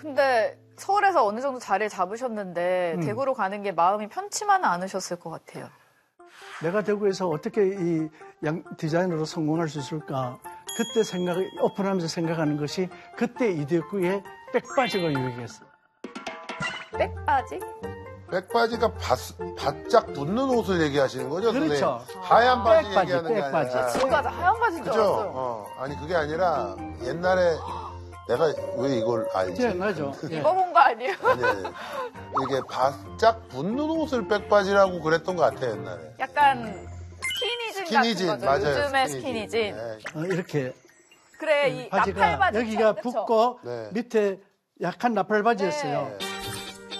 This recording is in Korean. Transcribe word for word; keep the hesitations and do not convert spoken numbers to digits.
근데 서울에서 어느 정도 자리를 잡으셨는데 음. 대구로 가는 게 마음이 편치만은 않으셨을 것 같아요. 내가 대구에서 어떻게 이 양 디자이너로 성공할 수 있을까? 그때 생각, 오픈하면서 생각하는 것이 그때 이대구의 백바지가 유행했어요. 백바지? 백바지가 바, 바짝 붙는 옷을 얘기하시는 거죠? 그렇죠. 선생님? 하얀 바지 백바지, 얘기하는 게 백바지. 아니라. 지금까지 하얀 바지인 줄 그죠? 알았어요. 어, 아니 그게 아니라 옛날에 내가 왜 이걸 알지? 기억나죠? 예. 입어본 거 아니에요? 아니, 아니. 이게 바짝 붙는 옷을 백바지라고 그랬던 것 같아요, 옛날에. 약간 스키니진, 스키니진, 같은 거죠. 맞아요. 요즘의 스키니진. 네. 어, 이렇게 그래, 이 바지가 나팔바지 여기가 그쵸? 붙고 네. 밑에 약한 나팔 바지였어요. 네.